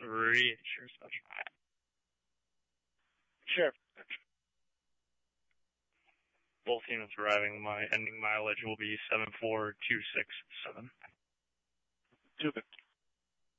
Sure, special. Sure. Both units arriving. My ending mileage will be 74267. 250.